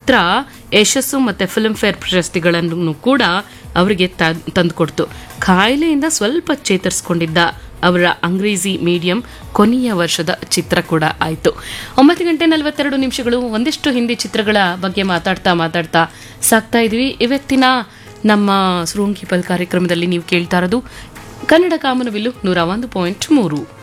ಚಿತ್ರ ಯಶಸ್ಸು ಮತ್ತೆ film fair ಪ್ರಶಸ್ತಿಗಳನ್ನು ಕೂಡ ಅವರಿಗೆ ತಂದುಕೊಡ್ತು. ಕಾಯಿಲೆಯಿಂದ ಸ್ವಲ್ಪ ಚೇತರಿಸಿಕೊಂಡಿದ್ದ ಅವರ ಅಂಗ್ರೇಜಿ ಮೀಡಿಯಂ ಕೊನೆಯ ವರ್ಷದ ಚಿತ್ರ ಕೂಡ ಆಯಿತು. 9:42 ಒಂದಿಷ್ಟು ಹಿಂದಿ ಚಿತ್ರಗಳ ಬಗ್ಗೆ ಮಾತಾಡ್ತಾ ಸಾಕ್ತಾ ಇದ್ವಿ. ಇವತ್ತಿನ ನಮ್ಮ ಶೃಂಗಿ ಪಲ್ ಕಾರ್ಯಕ್ರಮದಲ್ಲಿ ನೀವು ಕೇಳ್ತಾ ಇರೋದು ಕನ್ನಡ ಕಾಮನಬಿಲ್ಲು 101.3.